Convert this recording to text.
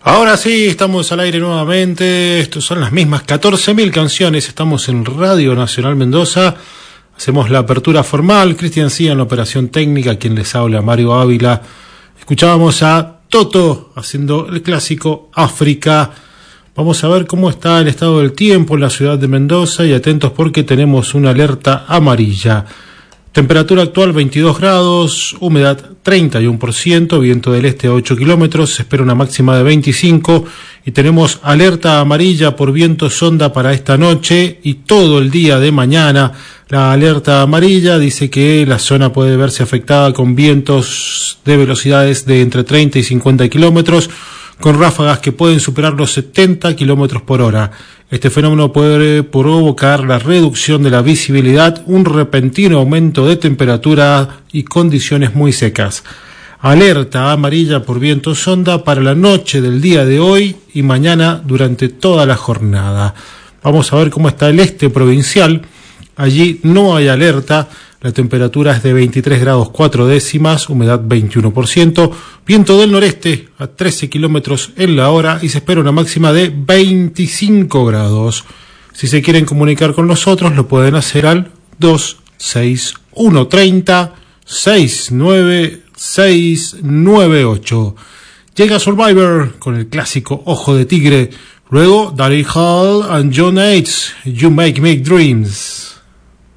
Ahora sí, estamos al aire nuevamente. Estos son las mismas 14.000 canciones. Estamos en Radio Nacional Mendoza. Hacemos la apertura formal. Cristian Cía en la operación técnica. Quien les habla, Mario Ávila. Escuchábamos a Toto haciendo el clásico África. Vamos a ver cómo está el estado del tiempo en la ciudad de Mendoza. Y atentos porque tenemos una alerta amarilla. Temperatura actual 22 grados, humedad 31%, viento del este a 8 kilómetros, se espera una máxima de 25 y tenemos alerta amarilla por viento sonda para esta noche y todo el día de mañana. La alerta amarilla dice que la zona puede verse afectada con vientos de velocidades de entre 30 y 50 kilómetros, con ráfagas que pueden superar los 70 kilómetros por hora. Este fenómeno puede provocar la reducción de la visibilidad, un repentino aumento de temperatura y condiciones muy secas. Alerta amarilla por viento sonda para la noche del día de hoy y mañana durante toda la jornada. Vamos a ver cómo está el este provincial. Allí no hay alerta. La temperatura es de 23 grados 4 décimas, humedad 21%, viento del noreste a 13 kilómetros en la hora y se espera una máxima de 25 grados. Si se quieren comunicar con nosotros, lo pueden hacer al 26130 69698. Llega Survivor con el clásico Ojo de Tigre. Luego, Daryl Hall and John H. You Make Me Dreams.